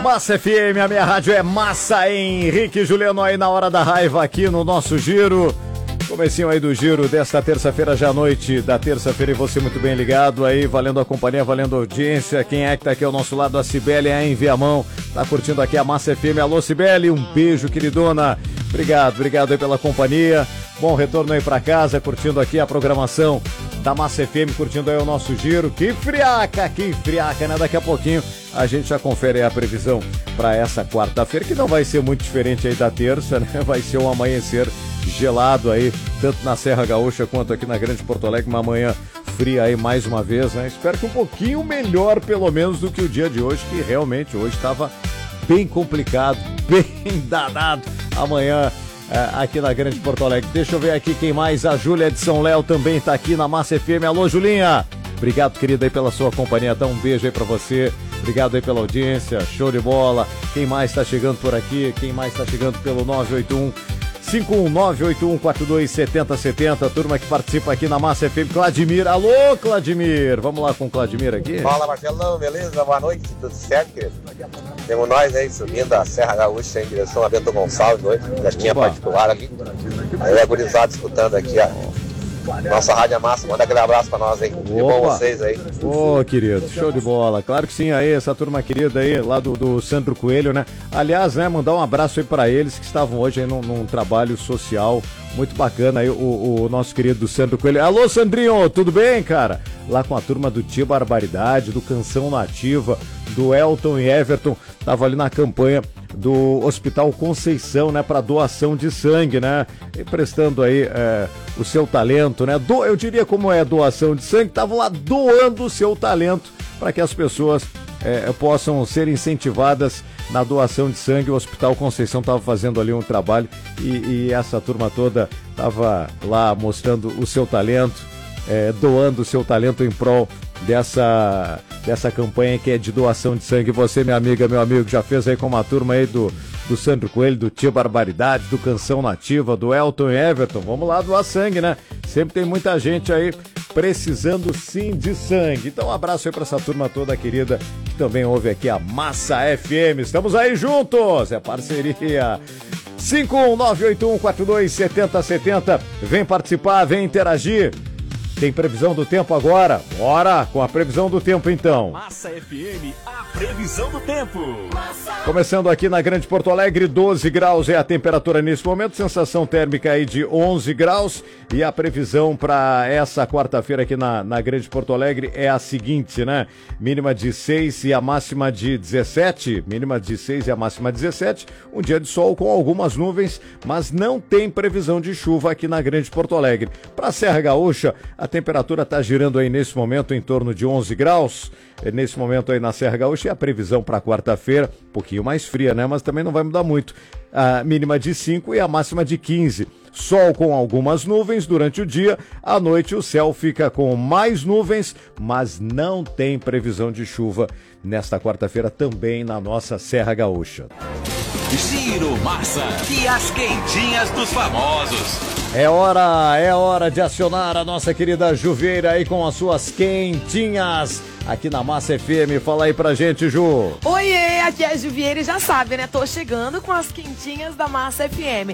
Massa FM, a minha rádio é Massa, Henrique Juliano aí na hora da raiva aqui no nosso giro. Comecinho aí do giro desta terça-feira, já à noite da terça-feira, e você muito bem ligado aí, valendo a companhia, valendo a audiência. Quem é que tá aqui ao nosso lado? A Cibele aí em Viamão, tá curtindo aqui a Massa FM. Alô, Cibele, um beijo, queridona. Obrigado aí pela companhia. Bom retorno aí pra casa, curtindo aqui a programação da Massa FM, curtindo aí o nosso giro. Que friaca, né? Daqui a pouquinho a gente já confere aí a previsão para essa quarta-feira, que não vai ser muito diferente aí da terça, né? Vai ser um amanhecer gelado aí, tanto na Serra Gaúcha quanto aqui na Grande Porto Alegre, uma manhã fria aí mais uma vez, né? Espero que um pouquinho melhor, pelo menos, do que o dia de hoje, que realmente hoje estava bem complicado, bem danado. Amanhã aqui na Grande Porto Alegre. Deixa eu ver aqui quem mais. A Júlia de São Léo também tá aqui na Massa FM. Alô, Julinha! Obrigado, querida, aí pela sua companhia. Então, um beijo aí pra você. Obrigado aí pela audiência. Show de bola. Quem mais tá chegando por aqui? Quem mais tá chegando pelo 981-51981427070. Turma que participa aqui na Massa FM. Cladimir. Alô, Cladimir. Vamos lá com o Cladimir aqui. Fala, Marcelão. Beleza? Boa noite. Tudo certo, querido? Temos nós aí subindo a Serra Gaúcha em direção a Bento Gonçalves hoje, da minha particular ali. Aí a gurizada escutando aqui a nossa Rádio Massa. Manda aquele abraço pra nós aí. Que bom vocês aí. Ô, querido, show de bola. Claro que sim, aí, essa turma querida aí, lá do Sandro Coelho, né? Aliás, né, mandar um abraço aí pra eles que estavam hoje aí num trabalho social muito bacana aí, o nosso querido Sandro Coelho. Alô, Sandrinho, tudo bem, cara? Lá com a turma do Tia Barbaridade, do Canção Nativa, do Elton e Everton, tava ali na campanha do Hospital Conceição, né, para doação de sangue, né, e prestando aí o seu talento, né, eu diria como é doação de sangue, estavam lá doando o seu talento para que as pessoas possam ser incentivadas na doação de sangue. O Hospital Conceição estava fazendo ali um trabalho e essa turma toda estava lá mostrando o seu talento, doando o seu talento em prol dessa campanha que é de doação de sangue. Você, minha amiga, meu amigo, já fez aí com uma turma aí do Sandro Coelho, do Tia Barbaridade, do Canção Nativa, do Elton e Everton. Vamos lá doar sangue, né? Sempre tem muita gente aí precisando sim de sangue. Então um abraço aí pra essa turma toda querida que também ouve aqui a Massa FM. Estamos aí juntos, é parceria. 51981427070. Vem participar, vem interagir. Tem previsão do tempo agora? Bora com a previsão do tempo então. Massa FM, a previsão do tempo. Começando aqui na Grande Porto Alegre, 12 graus é a temperatura nesse momento, sensação térmica aí de 11 graus e a previsão para essa quarta-feira aqui na Grande Porto Alegre é a seguinte, né? Mínima de 6 e a máxima de 17, mínima de 6 e a máxima de 17, um dia de sol com algumas nuvens, mas não tem previsão de chuva aqui na Grande Porto Alegre. Para a Serra Gaúcha, a temperatura está girando aí nesse momento em torno de 11 graus, nesse momento aí na Serra Gaúcha, e a previsão para quarta-feira, um pouquinho mais fria, né? Mas também não vai mudar muito. A mínima de 5 e a máxima de 15. Sol com algumas nuvens durante o dia, à noite o céu fica com mais nuvens, mas não tem previsão de chuva nesta quarta-feira também na nossa Serra Gaúcha. Giro Massa e as quentinhas dos famosos. É hora de acionar a nossa querida Juvieira aí com as suas quentinhas aqui na Massa FM. Fala aí pra gente, Ju. Oiê, aqui é a Juvieira e já sabe, né? Tô chegando com as quentinhas da Massa FM.